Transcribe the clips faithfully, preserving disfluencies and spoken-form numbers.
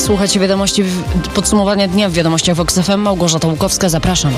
Słuchajcie wiadomości, podsumowania dnia w wiadomościach Vox F M. Małgorzata Łukowska, zapraszam.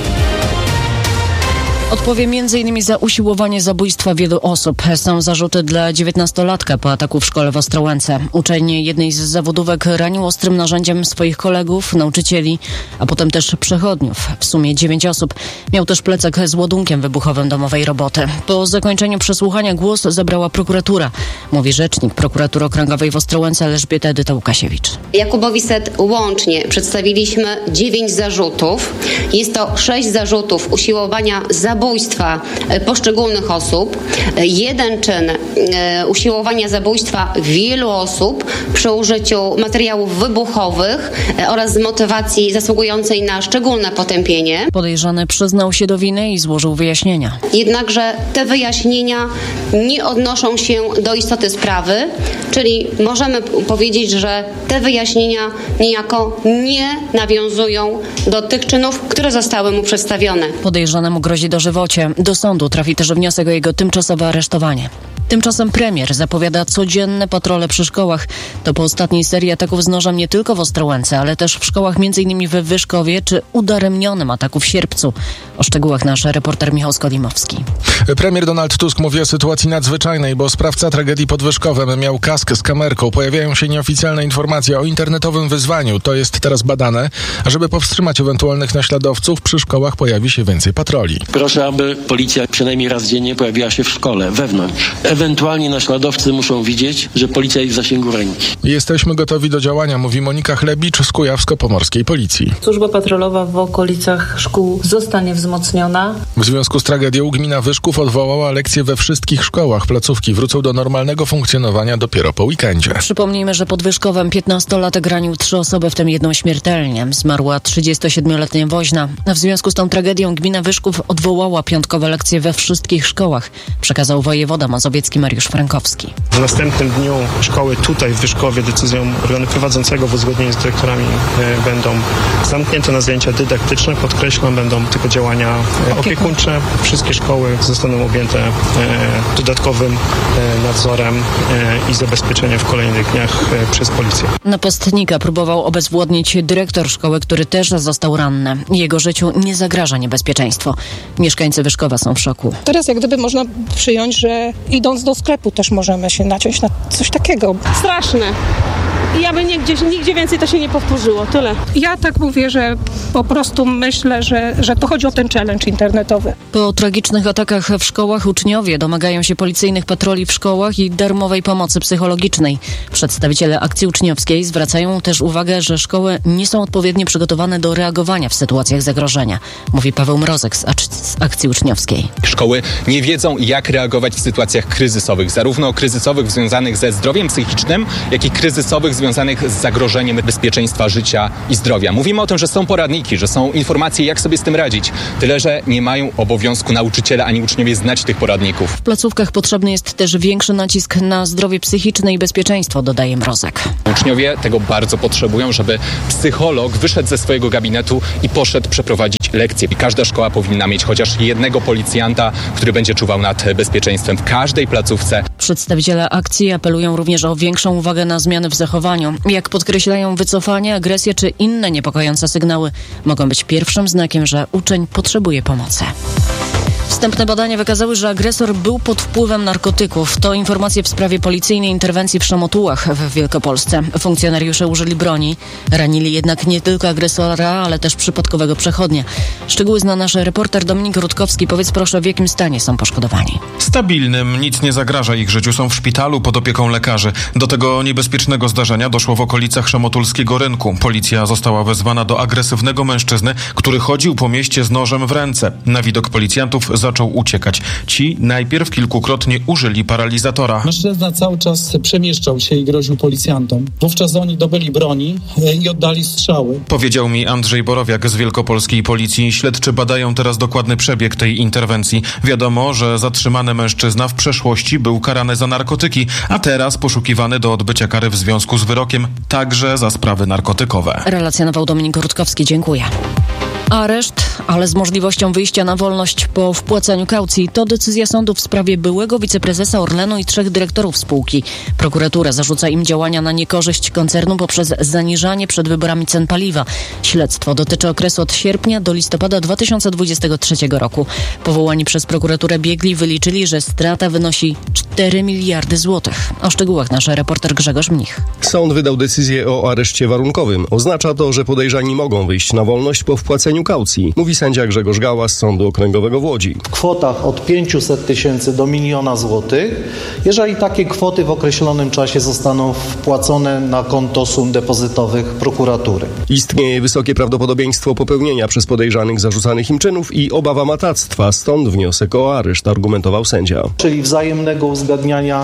Odpowie między innymi za usiłowanie zabójstwa wielu osób. Są zarzuty dla dziewiętnastolatka po ataku w szkole w Ostrołęce. Uczeń jednej z zawodówek ranił ostrym narzędziem swoich kolegów, nauczycieli, a potem też przechodniów. W sumie dziewięć osób. Miał też plecak z ładunkiem wybuchowym domowej roboty. Po zakończeniu przesłuchania głos zabrała prokuratura. Mówi rzecznik prokuratury okręgowej w Ostrołęce Elżbieta Edyta Łukasiewicz. Jakubowi Set łącznie przedstawiliśmy dziewięć zarzutów. Jest to sześć zarzutów usiłowania zabójstwa zabójstwa poszczególnych osób, jeden czyn e, usiłowania zabójstwa wielu osób przy użyciu materiałów wybuchowych e, oraz z motywacji zasługującej na szczególne potępienie. Podejrzany przyznał się do winy i złożył wyjaśnienia. Jednakże te wyjaśnienia nie odnoszą się do istoty sprawy, czyli możemy powiedzieć, że te wyjaśnienia niejako nie nawiązują do tych czynów, które zostały mu przedstawione. Podejrzanemu grozi dożywocie. Do sądu trafi też wniosek o jego tymczasowe aresztowanie. Tymczasem premier zapowiada codzienne patrole przy szkołach. To po ostatniej serii ataków z nożem nie tylko w Ostrołęce, ale też w szkołach m.in. we Wyszkowie czy udaremnionym ataku w Sierpcu. O szczegółach nasz reporter Michał Skolimowski. Premier Donald Tusk mówi o sytuacji nadzwyczajnej, bo sprawca tragedii pod Wyszkowem miał kask z kamerką. Pojawiają się nieoficjalne informacje o internetowym wyzwaniu. To jest teraz badane, a żeby powstrzymać ewentualnych naśladowców, przy szkołach pojawi się więcej patroli. Proszę, aby policja przynajmniej raz dziennie pojawiła się w szkole, wewnątrz. Ewentualnie naśladowcy muszą widzieć, że policja jest w zasięgu ręki. Jesteśmy gotowi do działania, mówi Monika Chlebicz z Kujawsko-Pomorskiej Policji. Służba patrolowa w okolicach szkół zostanie wzmocniona. W związku z tragedią gmina Wyszków odwołała lekcje we wszystkich szkołach. Placówki wrócą do normalnego funkcjonowania dopiero po weekendzie. Przypomnijmy, że pod Wyszkowem piętnastolatek ranił trzy osoby, w tym jedną śmiertelnie. Zmarła trzydziestosiedmioletnia woźna. W związku z tą tragedią gmina Wyszków odwołała piątkowe lekcje we wszystkich szkołach, przekazał wojewoda mazowiecki Mariusz Frankowski. W następnym dniu szkoły tutaj w Wyszkowie decyzją organu prowadzącego w uzgodnieniu z dyrektorami e, będą zamknięte na zajęcia dydaktyczne. Podkreślam, będą tylko działania e, opiekuńcze. Wszystkie szkoły zostaną objęte e, dodatkowym e, nadzorem e, i zabezpieczeniem w kolejnych dniach e, przez policję. Napastnika próbował obezwładnić dyrektor szkoły, który też został ranny. Jego życiu nie zagraża niebezpieczeństwo. Mieszkańcy Wyszkowa są w szoku. Teraz jak gdyby można przyjąć, że idąc do sklepu też możemy się naciąć na coś takiego. Straszne. I aby nigdzie, nigdzie więcej to się nie powtórzyło. Tyle. Ja tak mówię, że po prostu myślę, że, że to chodzi o ten challenge internetowy. Po tragicznych atakach w szkołach uczniowie domagają się policyjnych patroli w szkołach i darmowej pomocy psychologicznej. Przedstawiciele akcji uczniowskiej zwracają też uwagę, że szkoły nie są odpowiednio przygotowane do reagowania w sytuacjach zagrożenia. Mówi Paweł Mrozek z, z akcji uczniowskiej. Szkoły nie wiedzą, jak reagować w sytuacjach kryzysowych, zarówno kryzysowych związanych ze zdrowiem psychicznym, jak i kryzysowych związanych z zagrożeniem bezpieczeństwa życia i zdrowia. Mówimy o tym, że są poradniki, że są informacje, jak sobie z tym radzić. Tyle, że nie mają obowiązku nauczyciele ani uczniowie znać tych poradników. W placówkach potrzebny jest też większy nacisk na zdrowie psychiczne i bezpieczeństwo, dodaje Mrozek. Uczniowie tego bardzo potrzebują, żeby psycholog wyszedł ze swojego gabinetu i poszedł przeprowadzić lekcje. I każda szkoła powinna mieć chociaż jednego policjanta, który będzie czuwał nad bezpieczeństwem w każdej placówce. Przedstawiciele akcji apelują również o większą uwagę na zmiany w zachowaniu. Jak podkreślają, wycofanie, agresja czy inne niepokojące sygnały mogą być pierwszym znakiem, że uczeń potrzebuje pomocy. Wstępne badania wykazały, że agresor był pod wpływem narkotyków. To informacje w sprawie policyjnej interwencji w Szamotułach w Wielkopolsce. Funkcjonariusze użyli broni. Ranili jednak nie tylko agresora, ale też przypadkowego przechodnia. Szczegóły zna nasz reporter Dominik Rutkowski. Powiedz proszę, w jakim stanie są poszkodowani? Stabilnym, nic nie zagraża ich życiu. Są w szpitalu pod opieką lekarzy. Do tego niebezpiecznego zdarzenia doszło w okolicach Szamotulskiego Rynku. Policja została wezwana do agresywnego mężczyzny, który chodził po mieście z nożem w ręce. Na widok policjantów zaczął uciekać. Ci najpierw kilkukrotnie użyli paralizatora. Mężczyzna cały czas przemieszczał się i groził policjantom. Wówczas oni dobyli broni i oddali strzały. Powiedział mi Andrzej Borowiak z Wielkopolskiej Policji. Śledczy badają teraz dokładny przebieg tej interwencji. Wiadomo, że zatrzymany mężczyzna w przeszłości był karany za narkotyki, a teraz poszukiwany do odbycia kary w związku z wyrokiem także za sprawy narkotykowe. Relacjonował Dominik Rutkowski. Dziękuję. Areszt, ale z możliwością wyjścia na wolność po wpłaceniu kaucji. To decyzja sądu w sprawie byłego wiceprezesa Orlenu i trzech dyrektorów spółki. Prokuratura zarzuca im działania na niekorzyść koncernu poprzez zaniżanie przed wyborami cen paliwa. Śledztwo dotyczy okresu od sierpnia do listopada dwa tysiące dwudziestego trzeciego roku. Powołani przez prokuraturę biegli wyliczyli, że strata wynosi cztery miliardy złotych. O szczegółach nasz reporter Grzegorz Mnich. Sąd wydał decyzję o areszcie warunkowym. Oznacza to, że podejrzani mogą wyjść na wolność po wpłaceniu kaucji, mówi sędzia Grzegorz Gała z Sądu Okręgowego w Łodzi. W kwotach od pięciuset tysięcy do miliona złotych, jeżeli takie kwoty w określonym czasie zostaną wpłacone na konto sum depozytowych prokuratury. Istnieje wysokie prawdopodobieństwo popełnienia przez podejrzanych zarzucanych im czynów i obawa matactwa, stąd wniosek o areszt, argumentował sędzia. Czyli wzajemnego uzgadniania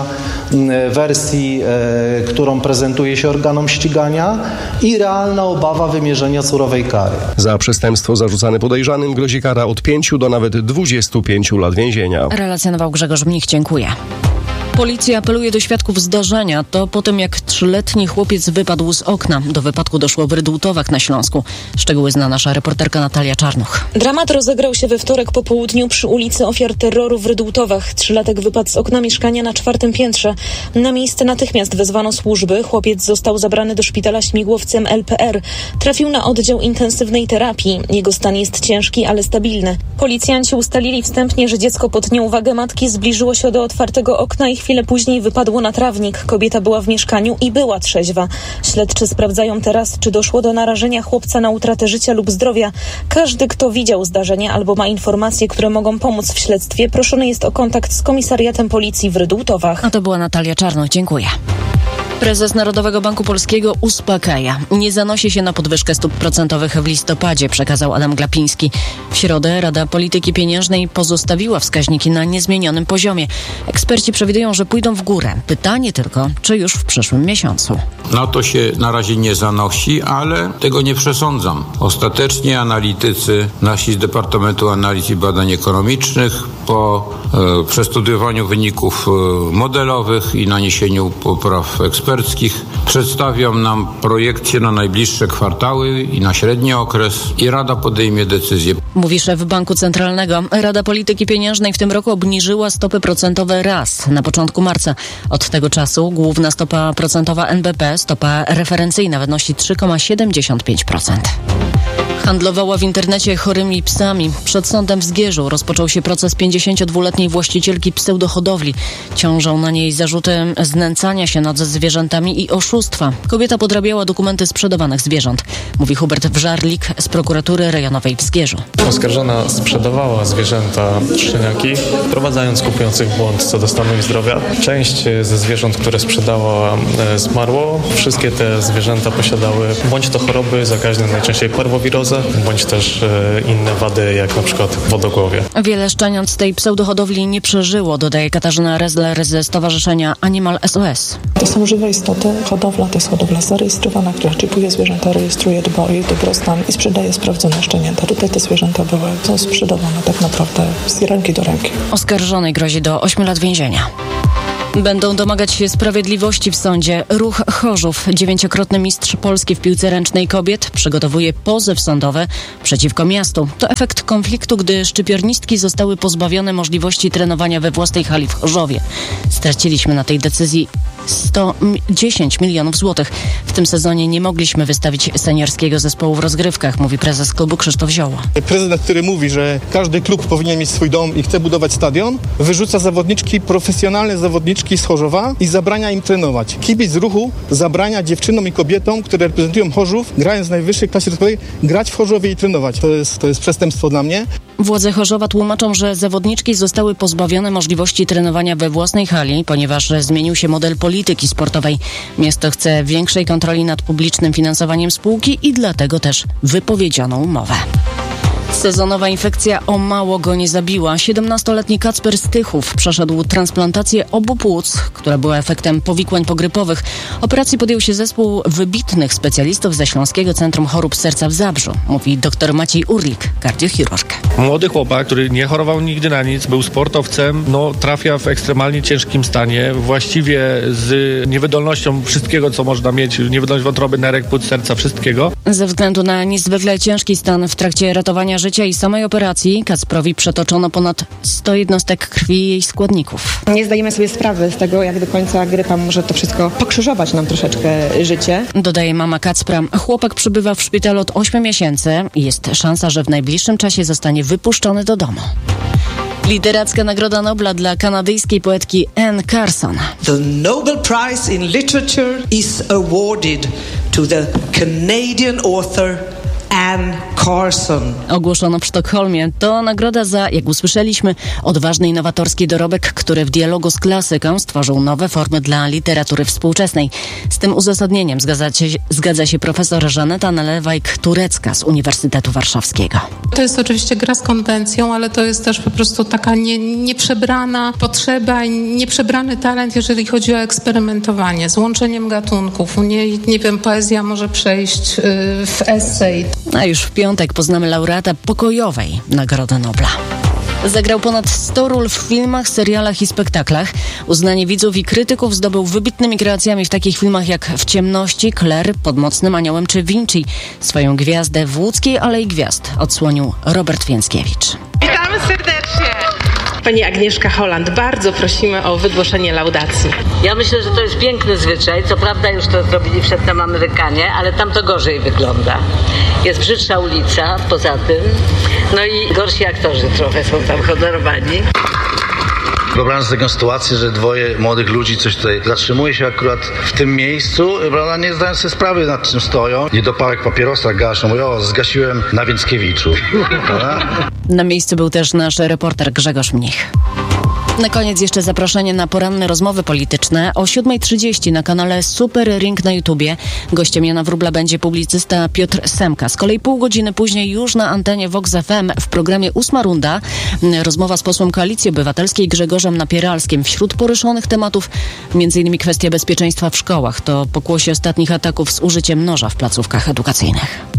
wersji, e, którą prezentuje się organom ścigania i realna obawa wymierzenia surowej kary. Za przestępstwo zarzucane podejrzanym grozi kara od pięciu do nawet dwudziestu pięciu lat więzienia. Relacjonował Grzegorz Mnich. Dziękuję. Policja apeluje do świadków zdarzenia. To po tym, jak trzyletni chłopiec wypadł z okna. Do wypadku doszło w Rydultowach na Śląsku. Szczegóły zna nasza reporterka Natalia Czarnuch. Dramat rozegrał się we wtorek po południu przy ulicy Ofiar Terroru w Rydultowach. Trzylatek wypadł z okna mieszkania na czwartym piętrze. Na miejsce natychmiast wezwano służby. Chłopiec został zabrany do szpitala śmigłowcem L P R. Trafił na oddział intensywnej terapii. Jego stan jest ciężki, ale stabilny. Policjanci ustalili wstępnie, że dziecko pod nieuwagę matki zbliżyło się do otwartego okna i chwilę później wypadło na trawnik. Kobieta była w mieszkaniu i była trzeźwa. Śledczy sprawdzają teraz, czy doszło do narażenia chłopca na utratę życia lub zdrowia. Każdy, kto widział zdarzenie albo ma informacje, które mogą pomóc w śledztwie, proszony jest o kontakt z komisariatem policji w Rydultowach. A to była Natalia Czarnoch. Dziękuję. Prezes Narodowego Banku Polskiego uspokaja. Nie zanosi się na podwyżkę stóp procentowych w listopadzie, przekazał Adam Glapiński. W środę Rada Polityki Pieniężnej pozostawiła wskaźniki na niezmienionym poziomie. Eksperci przewidują, że pójdą w górę. Pytanie tylko, czy już w przyszłym miesiącu. No to się na razie nie zanosi, ale tego nie przesądzam. Ostatecznie analitycy, nasi z Departamentu Analiz i Badań Ekonomicznych po e, przestudiowaniu wyników e, modelowych i naniesieniu popraw eksperckich przedstawią nam projekcje na najbliższe kwartały i na średni okres i Rada podejmie decyzję. Mówi szef Banku Centralnego. Rada Polityki Pieniężnej w tym roku obniżyła stopy procentowe raz, na początku marca. Od tego czasu główna stopa procentowa N B P, stopa referencyjna, wynosi trzy przecinek siedemdziesiąt pięć procent. Handlowała w internecie chorymi psami. Przed sądem w Zgierzu rozpoczął się proces pięćdziesięciodwuletniej właścicielki pseudohodowli. Ciążą na niej zarzuty znęcania się nad zwierzętami i oszustwa. Kobieta podrabiała dokumenty sprzedawanych zwierząt. Mówi Hubert Wżarlik z prokuratury rejonowej w Zgierzu. Oskarżona sprzedawała zwierzęta szczeniaki, wprowadzając kupujących w błąd co do stanu ich zdrowia. Część ze zwierząt, które sprzedała, zmarło. Wszystkie te zwierzęta posiadały bądź to choroby zakaźne, najczęściej parwowirozę, bądź też e, inne wady, jak na przykład wodogłowie. Wiele szczeniąt z tej pseudohodowli nie przeżyło, dodaje Katarzyna Rezler ze Stowarzyszenia Animal S O S. To są żywe istoty. Hodowla to jest hodowla zarejestrowana, która czipuje zwierzęta, rejestruje dba o ich dobrostan i sprzedaje sprawdzone szczenięta. Tutaj te zwierzęta były są sprzedawane tak naprawdę z ręki do ręki. Oskarżonej grozi do ośmiu lat więzienia. Będą domagać się sprawiedliwości w sądzie. Ruch Chorzów, dziewięciokrotny mistrz Polski w piłce ręcznej kobiet, przygotowuje pozew sądowy przeciwko miastu. To efekt konfliktu, gdy szczypiornistki zostały pozbawione możliwości trenowania we własnej hali w Chorzowie. Straciliśmy na tej decyzji sto dziesięć milionów złotych. W tym sezonie nie mogliśmy wystawić seniorskiego zespołu w rozgrywkach, mówi prezes klubu Krzysztof Zioło. Prezydent, który mówi, że każdy klub powinien mieć swój dom i chce budować stadion, wyrzuca zawodniczki, profesjonalne zawodniczki z Chorzowa i zabrania im trenować. Kibic Ruchu zabrania dziewczynom i kobietom, które reprezentują Chorzów, grając w najwyższej klasie rozwojowej, grać w Chorzowie i trenować. To jest, to jest przestępstwo dla mnie. Władze Chorzowa tłumaczą, że zawodniczki zostały pozbawione możliwości trenowania we własnej hali, ponieważ zmienił się model polityki sportowej. Miasto chce większej kontroli nad publicznym finansowaniem spółki i dlatego też wypowiedziano umowę. Sezonowa infekcja o mało go nie zabiła. siedemnastoletni Kacper Stychów przeszedł transplantację obu płuc, która była efektem powikłań pogrypowych. Operacji podjął się zespół wybitnych specjalistów ze Śląskiego Centrum Chorób Serca w Zabrzu, mówi dr Maciej Urlik, kardiochirurg. Młody chłopak, który nie chorował nigdy na nic, był sportowcem, no trafia w ekstremalnie ciężkim stanie, właściwie z niewydolnością wszystkiego, co można mieć, niewydolność wątroby, nerek, płuc, serca, wszystkiego. Ze względu na niezwykle ciężki stan w trakcie ratowania życia i samej operacji Kacprowi przetoczono ponad sto jednostek krwi i jej składników. Nie zdajemy sobie sprawy z tego, jak do końca grypa może to wszystko pokrzyżować nam troszeczkę życie. Dodaje mama Kacpra. Chłopak przebywa w szpitalu od ośmiu miesięcy i jest szansa, że w najbliższym czasie zostanie wypuszczony do domu. Literacka Nagroda Nobla dla kanadyjskiej poetki Anne Carson. The Nobel Prize in Literature is awarded to the Canadian author Anne Carson. Ogłoszono w Sztokholmie. To nagroda za, jak usłyszeliśmy, odważny i nowatorski dorobek, który w dialogu z klasyką stworzył nowe formy dla literatury współczesnej. Z tym uzasadnieniem zgadza się, zgadza się profesor Żaneta Nalewajk-Turecka z Uniwersytetu Warszawskiego. To jest oczywiście gra z konwencją, ale to jest też po prostu taka nie, nieprzebrana potrzeba i nieprzebrany talent, jeżeli chodzi o eksperymentowanie z łączeniem gatunków. Nie, nie wiem, poezja może przejść yy, w esej. A już w piątek poznamy laureata pokojowej Nagrody Nobla. Zagrał ponad sto ról w filmach, serialach i spektaklach. Uznanie widzów i krytyków zdobył wybitnymi kreacjami w takich filmach jak W ciemności, Claire, Pod mocnym aniołem czy Vinci. Swoją gwiazdę w Łódzkiej Alei Gwiazd odsłonił Robert Więckiewicz. Witamy serdecznie! Pani Agnieszka Holland, bardzo prosimy o wygłoszenie laudacji. Ja myślę, że to jest piękny zwyczaj. Co prawda już to zrobili przedtem Amerykanie, ale tam to gorzej wygląda. Jest brzydsza ulica poza tym, no i gorsi aktorzy trochę są tam honorowani. Wyobrażam sobie taką sytuację, że dwoje młodych ludzi coś tutaj zatrzymuje się akurat w tym miejscu, prawda, nie zdając sobie sprawy, nad czym stoją. Niedopałek papierosa gaszą, mówią, o, zgasiłem na Więckiewiczu. Na miejscu był też nasz reporter Grzegorz Mnich. Na koniec jeszcze zaproszenie na poranne rozmowy polityczne o siódma trzydzieści na kanale Super Ring na YouTubie. Gościem Jana Wróbla będzie publicysta Piotr Semka. Z kolei pół godziny później już na antenie Vox F M w programie Ósma Runda rozmowa z posłem Koalicji Obywatelskiej Grzegorzem Napieralskim. Wśród poruszonych tematów między innymi kwestia bezpieczeństwa w szkołach. To pokłosie ostatnich ataków z użyciem noża w placówkach edukacyjnych.